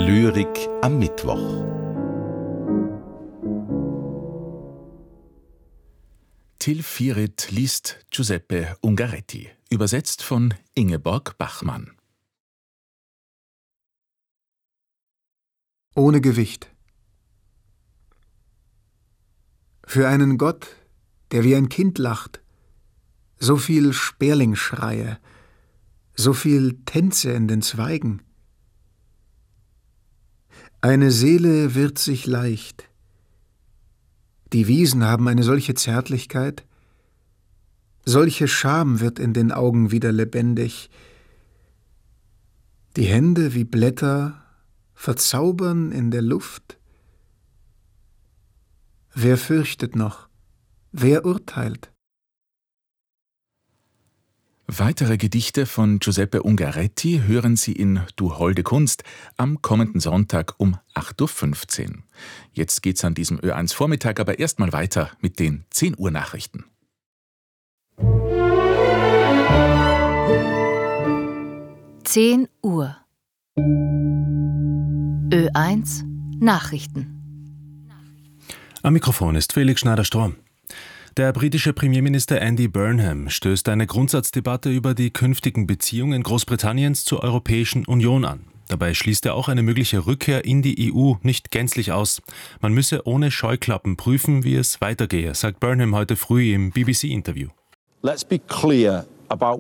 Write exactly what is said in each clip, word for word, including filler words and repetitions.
Lyrik am Mittwoch. Till Firit liest Giuseppe Ungaretti, übersetzt von Ingeborg Bachmann. Ohne Gewicht. Für einen Gott, der wie ein Kind lacht, so viel Sperlingsschreie, so viel Tänze in den Zweigen. Eine Seele wird sich leicht. Die Wiesen haben eine solche Zärtlichkeit, solche Scham wird in den Augen wieder lebendig. Die Hände wie Blätter verzaubern in der Luft. Wer fürchtet noch? Wer urteilt? Weitere Gedichte von Giuseppe Ungaretti hören Sie in Du holde Kunst am kommenden Sonntag um acht Uhr fünfzehn. Jetzt geht's an diesem Ö eins Vormittag aber erstmal weiter mit den zehn Uhr Nachrichten. zehn Uhr. Ö eins Nachrichten. Am Mikrofon ist Felix Schneider-Strohm. Der britische Premierminister Andy Burnham stößt eine Grundsatzdebatte über die künftigen Beziehungen Großbritanniens zur Europäischen Union an. Dabei schließt er auch eine mögliche Rückkehr in die E U nicht gänzlich aus. Man müsse ohne Scheuklappen prüfen, wie es weitergehe, sagt Burnham heute früh im B B C-Interview. Let's be clear.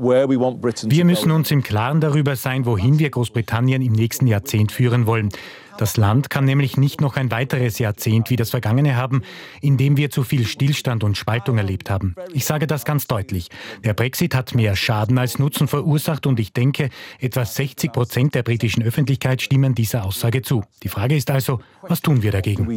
Wir müssen uns im Klaren darüber sein, wohin wir Großbritannien im nächsten Jahrzehnt führen wollen. Das Land kann nämlich nicht noch ein weiteres Jahrzehnt wie das vergangene haben, in dem wir zu viel Stillstand und Spaltung erlebt haben. Ich sage das ganz deutlich. Der Brexit hat mehr Schaden als Nutzen verursacht und ich denke, etwa sechzig Prozent der britischen Öffentlichkeit stimmen dieser Aussage zu. Die Frage ist also, was tun wir dagegen?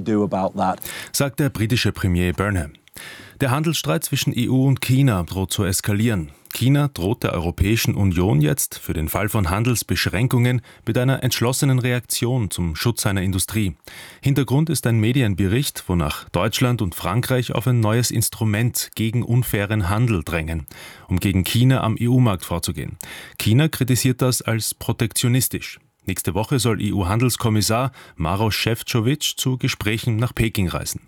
Sagt der britische Premier Burnham. Der Handelsstreit zwischen E U und China droht zu eskalieren. China droht der Europäischen Union jetzt für den Fall von Handelsbeschränkungen mit einer entschlossenen Reaktion zum Schutz seiner Industrie. Hintergrund ist ein Medienbericht, wonach Deutschland und Frankreich auf ein neues Instrument gegen unfairen Handel drängen, um gegen China am E U-Markt vorzugehen. China kritisiert das als protektionistisch. Nächste Woche soll E U-Handelskommissar Maroš Šefčovič zu Gesprächen nach Peking reisen.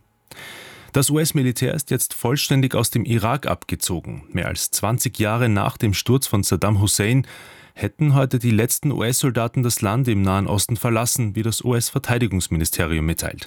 Das U S-Militär ist jetzt vollständig aus dem Irak abgezogen. Mehr als zwanzig Jahre nach dem Sturz von Saddam Hussein hätten heute die letzten U S-Soldaten das Land im Nahen Osten verlassen, wie das U S-Verteidigungsministerium mitteilt.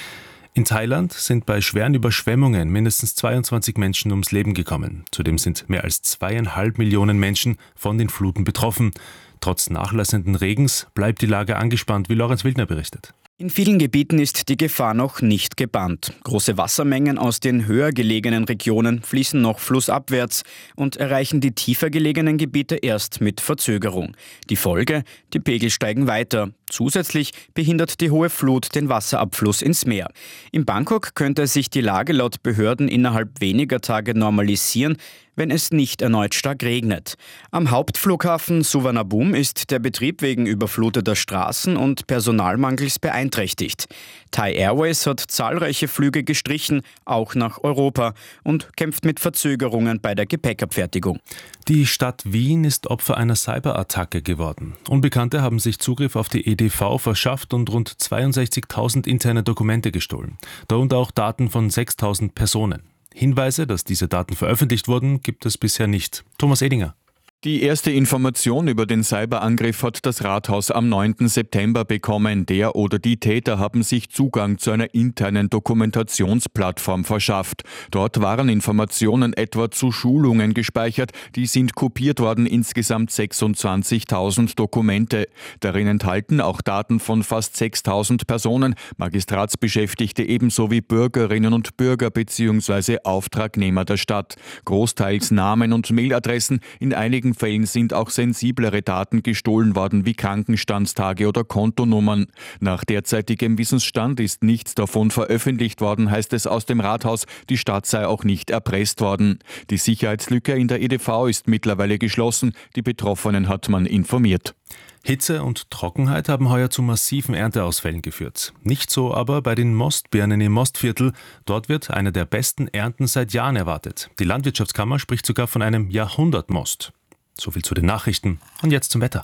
In Thailand sind bei schweren Überschwemmungen mindestens zweiundzwanzig Menschen ums Leben gekommen. Zudem sind mehr als zweieinhalb Millionen Menschen von den Fluten betroffen. Trotz nachlassenden Regens bleibt die Lage angespannt, wie Lorenz Wildner berichtet. In vielen Gebieten ist die Gefahr noch nicht gebannt. Große Wassermengen aus den höher gelegenen Regionen fließen noch flussabwärts und erreichen die tiefer gelegenen Gebiete erst mit Verzögerung. Die Folge: Die Pegel steigen weiter. Zusätzlich behindert die hohe Flut den Wasserabfluss ins Meer. In Bangkok könnte sich die Lage laut Behörden innerhalb weniger Tage normalisieren, wenn es nicht erneut stark regnet. Am Hauptflughafen Suvarnabhumi ist der Betrieb wegen überfluteter Straßen und Personalmangels beeinträchtigt. Thai Airways hat zahlreiche Flüge gestrichen, auch nach Europa, und kämpft mit Verzögerungen bei der Gepäckabfertigung. Die Stadt Wien ist Opfer einer Cyberattacke geworden. Unbekannte haben sich Zugriff auf die E D V verschafft und rund zweiundsechzigtausend interne Dokumente gestohlen. Darunter auch Daten von sechstausend Personen. Hinweise, dass diese Daten veröffentlicht wurden, gibt es bisher nicht. Thomas Edinger. Die erste Information über den Cyberangriff hat das Rathaus am neunten September bekommen. Der oder die Täter haben sich Zugang zu einer internen Dokumentationsplattform verschafft. Dort waren Informationen etwa zu Schulungen gespeichert. Die sind kopiert worden, insgesamt sechsundzwanzigtausend Dokumente. Darin enthalten auch Daten von fast sechstausend Personen, Magistratsbeschäftigte ebenso wie Bürgerinnen und Bürger bzw. Auftragnehmer der Stadt. Großteils Namen und Mailadressen, in einigen Fällen sind auch sensiblere Daten gestohlen worden, wie Krankenstandstage oder Kontonummern. Nach derzeitigem Wissensstand ist nichts davon veröffentlicht worden, heißt es aus dem Rathaus, die Stadt sei auch nicht erpresst worden. Die Sicherheitslücke in der E D V ist mittlerweile geschlossen, die Betroffenen hat man informiert. Hitze und Trockenheit haben heuer zu massiven Ernteausfällen geführt. Nicht so aber bei den Mostbirnen im Mostviertel. Dort wird eine der besten Ernten seit Jahren erwartet. Die Landwirtschaftskammer spricht sogar von einem Jahrhundertmost. So viel zu den Nachrichten und jetzt zum Wetter.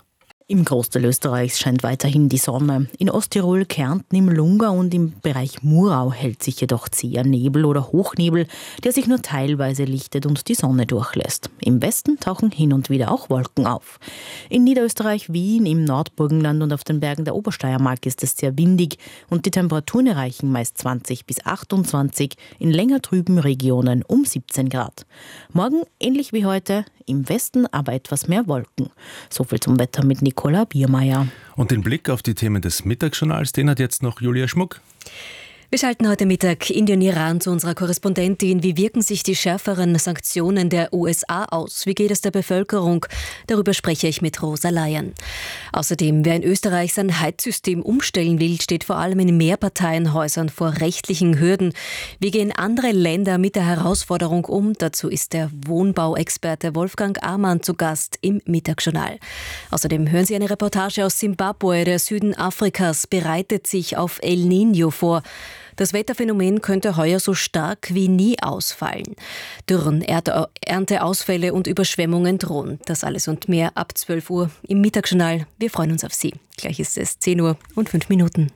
Im Großteil Österreichs scheint weiterhin die Sonne. In Osttirol, Kärnten, im Lungau und im Bereich Murau hält sich jedoch zäher Nebel oder Hochnebel, der sich nur teilweise lichtet und die Sonne durchlässt. Im Westen tauchen hin und wieder auch Wolken auf. In Niederösterreich, Wien, im Nordburgenland und auf den Bergen der Obersteiermark ist es sehr windig und die Temperaturen erreichen meist zwanzig bis achtundzwanzig, in länger trüben Regionen um siebzehn Grad. Morgen ähnlich wie heute, im Westen aber etwas mehr Wolken. So viel zum Wetter mit Nicola Biermeier. Und den Blick auf die Themen des Mittagsjournals, den hat jetzt noch Julia Schmuck. Wir schalten heute Mittag in den Iran zu unserer Korrespondentin. Wie wirken sich die schärferen Sanktionen der U S A aus? Wie geht es der Bevölkerung? Darüber spreche ich mit Rosa Laien. Außerdem, wer in Österreich sein Heizsystem umstellen will, steht vor allem in Mehrparteienhäusern vor rechtlichen Hürden. Wie gehen andere Länder mit der Herausforderung um? Dazu ist der Wohnbauexperte Wolfgang Amann zu Gast im Mittagsjournal. Außerdem hören Sie eine Reportage aus Simbabwe. Der Süden Afrikas bereitet sich auf El Niño vor. Das Wetterphänomen könnte heuer so stark wie nie ausfallen. Dürren, Erde- Ernteausfälle und Überschwemmungen drohen. Das alles und mehr ab zwölf Uhr im Mittagsjournal. Wir freuen uns auf Sie. Gleich ist es zehn Uhr und fünf Minuten.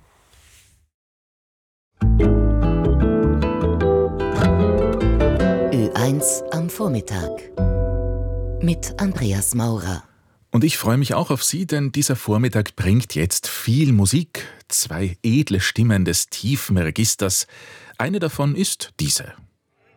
Ö eins am Vormittag mit Andreas Maurer. Und ich freue mich auch auf Sie, denn dieser Vormittag bringt jetzt viel Musik. Zwei edle Stimmen des tiefen Registers. Eine davon ist diese.